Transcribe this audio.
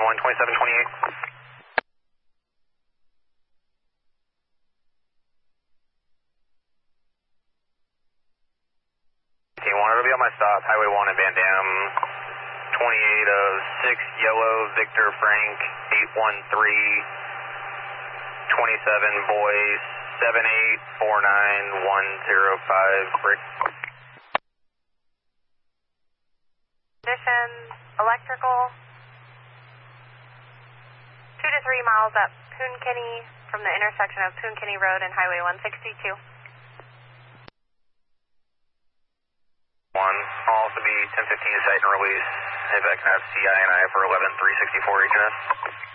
2728. T1, it'll be on my stop, Highway 1 in Van Dam, 28 of 6, Yellow, Victor Frank, 813, 27, boys, 7849105, break. Conditions, electrical, 2 to 3 miles up Poonkenny from the intersection of Poonkenny Road and Highway 162. I'll also be 1015 to site and release. If I can have CI and I for 11364 HNS.